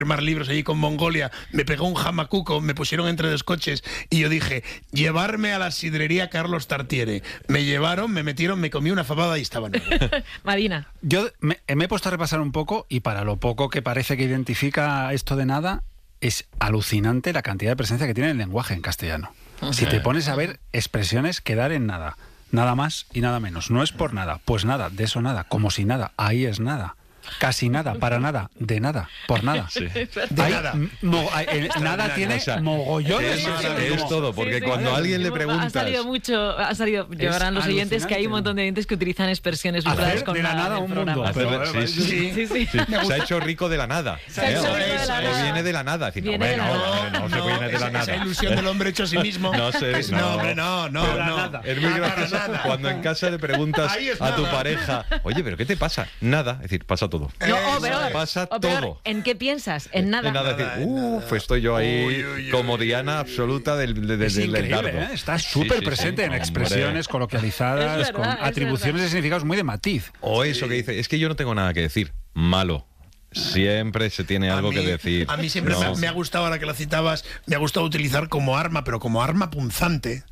firmar libros allí con Mongolia, me pegó un jamacuco, me pusieron entre dos coches y yo dije, llevarme a la sidrería Carlos Tartiere. Me llevaron, me metieron, me comí una fabada y estaban. Marina. Yo me he puesto a repasar un poco y para lo poco que parece que identifica esto de nada, es alucinante la cantidad de presencia que tiene el lenguaje en castellano. Si te pones a ver expresiones que dar en nada, nada más y nada menos. No es por nada, pues nada, de eso nada, como si nada, ahí es nada. Casi nada, para nada, de nada, por nada. Sí. De hay, nada. Nada tiene mogollones. Es todo, porque cuando a alguien le preguntas... Ha salido, llevarán los oyentes que hay un montón de oyentes que utilizan expresiones vinculadas con de la nada un mundo. Sí. Se ha hecho rico de la nada. O viene de la nada. Decir, no se viene de la nada. Esa ilusión del hombre hecho a sí mismo. No, hombre, no. Es muy gracioso cuando en casa le preguntas a tu pareja, oye, ¿pero qué te pasa? Nada. Es decir, pasa todo. Pasa todo. ¿En qué piensas? En nada. En nada. Decir, estoy yo ahí como Diana absoluta del dardo. Está súper presente en expresiones coloquializadas, con atribuciones de significados muy de matiz. O eso que dice, es que yo no tengo nada que decir. Malo. Siempre se tiene algo que decir. A mí siempre me ha gustado, ahora que la citabas, me ha gustado utilizar como arma, pero como arma punzante,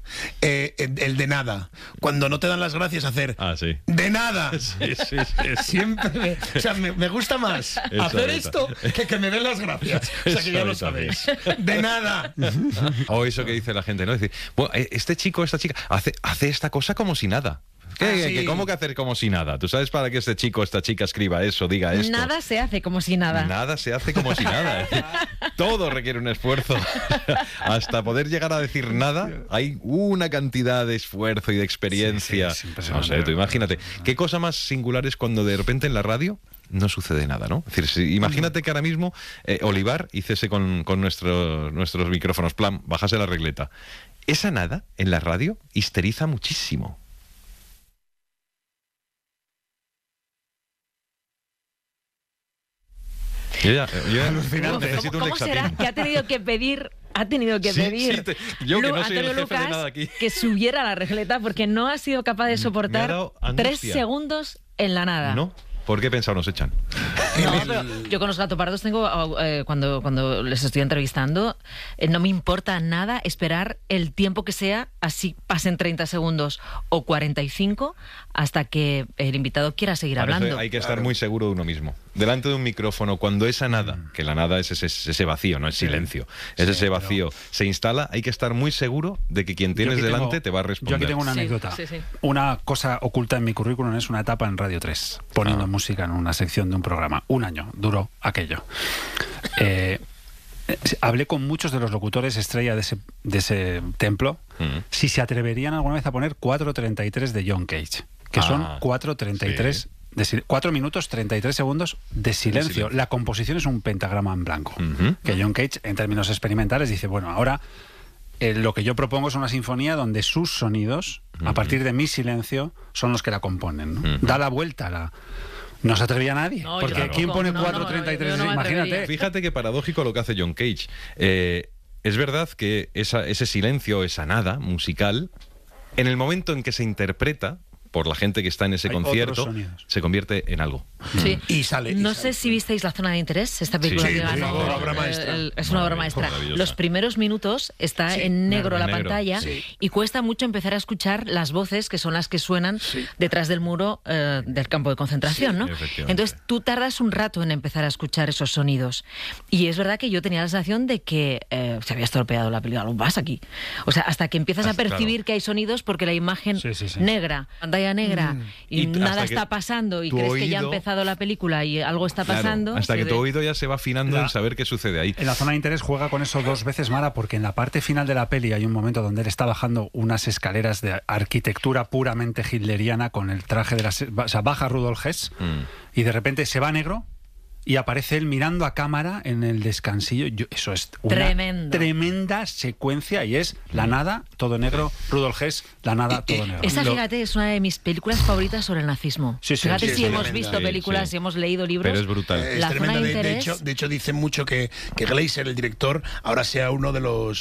el de nada. Cuando no te dan las gracias, hacer de nada. Sí. Siempre. O sea, me gusta más hacer esto que me den las gracias. O sea, que ya lo sabéis. De nada. O eso que dice la gente, ¿no? Decir, bueno, este chico, esta chica, hace esta cosa como si nada. ¿Cómo que hacer como si nada? ¿Tú sabes para qué este chico, esta chica escriba eso, diga esto? Nada se hace como si nada. Nada se hace como si nada. Todo requiere un esfuerzo. Hasta poder llegar a decir nada, hay una cantidad de esfuerzo y de experiencia. No sé, tú imagínate. ¿Qué cosa más singular es cuando de repente en la radio no sucede nada, ¿no? Es decir, imagínate que ahora mismo Olivar hiciese con nuestros micrófonos, plan, bajase la regleta. Esa nada en la radio histeriza muchísimo. Alucinante. Necesito ¿Cómo será que ha tenido que pedir yo que no soy el jefe de nada aquí, que subiera la regleta porque no ha sido capaz de soportar 3 segundos en la nada? ¿No? ¿Por qué pensado nos echan? No, pero yo con los gatopardos tengo, cuando les estoy entrevistando, no me importa nada esperar el tiempo que sea, así pasen 30 segundos o 45, hasta que el invitado quiera seguir hablando. Hay que estar muy seguro de uno mismo. Delante de un micrófono, cuando esa nada, que la nada es ese vacío, no es silencio, es ese vacío, se instala, hay que estar muy seguro de que quien tienes delante te va a responder. Yo aquí tengo una anécdota. Una cosa oculta en mi currículum es una etapa en Radio 3, poniendo música en una sección de un programa. 1 año duró aquello. Hablé con muchos de los locutores estrella de ese templo si se atreverían alguna vez a poner 4:33 de John Cage, que son 4:33 4 minutos 33 segundos de silencio. La composición es un pentagrama en blanco, que John Cage, en términos experimentales, dice, bueno, ahora lo que yo propongo es una sinfonía donde sus sonidos, a partir de mi silencio, son los que la componen, ¿no? Da la vuelta no se atrevía nadie, porque ¿quién pone 4:33? Imagínate. Fíjate qué paradójico lo que hace John Cage. Es verdad que ese silencio, esa nada musical, en el momento en que se interpreta por la gente que está en ese concierto, se convierte en algo. Sí. Y sale. No sé si visteis La Zona de Interés, esta película que ganó. Es una obra maestra. Es una obra maestra. Los primeros minutos está en negro la pantalla y cuesta mucho empezar a escuchar las voces que son las que suenan detrás del muro del campo de concentración, ¿no? Entonces tú tardas un rato en empezar a escuchar esos sonidos. Y es verdad que yo tenía la sensación de que se había estropeado la película. ¿Lo vas aquí? O sea, hasta que empiezas a percibir que hay sonidos porque la imagen negra, negra y nada está pasando y crees que ya ha empezado la película y algo está pasando. Hasta que tu oído ya se va afinando en saber qué sucede ahí. En La Zona de Interés juega con eso 2 veces, Mara, porque en la parte final de la peli hay un momento donde él está bajando unas escaleras de arquitectura puramente hitleriana con el traje de o sea, baja Rudolf Hess y de repente se va a negro y aparece él mirando a cámara en el descansillo. Eso es una tremenda secuencia y es la nada, todo negro, Rudolf Hess, la nada, todo negro. Esa, fíjate, es una de mis películas favoritas sobre el nazismo. Fíjate si hemos visto películas, si hemos leído libros. Pero es brutal. La Zona de Interés. De hecho, dice mucho que Glazer, el director, ahora sea uno de los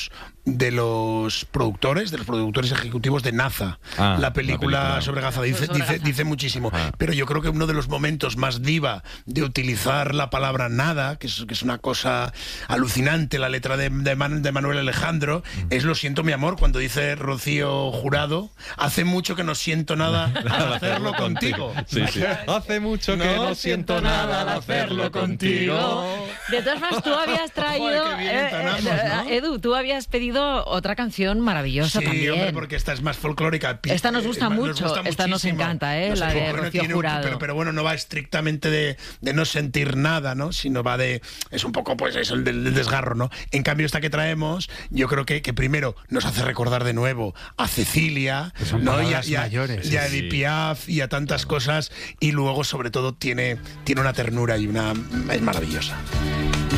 los productores ejecutivos de Naza. La película sobre Gaza dice muchísimo. Pero yo creo que uno de los momentos más diva de utilizar la palabra nada, que es una cosa alucinante, la letra de Manuel Alejandro, es Lo siento mi amor, cuando dice Rocío Jurado, hace mucho que no siento nada al hacerlo contigo. Sí. Hace mucho que no siento nada al hacerlo contigo. De todas formas, tú habías traído... ¿no? Edu, tú habías pedido otra canción maravillosa también. Hombre, porque esta es más folclórica. Esta nos gusta mucho, esta nos encanta, la de Rocío Jurado. Pero bueno, no va estrictamente de no sentir nada, ¿no? Sino va de... Es un poco, pues eso, el del desgarro, ¿no? En cambio, esta que traemos, yo creo que primero nos hace recordar de nuevo a Cecilia, ¿no? Y a Edith Piaf y a tantas cosas, y luego, sobre todo, tiene una ternura y es maravillosa.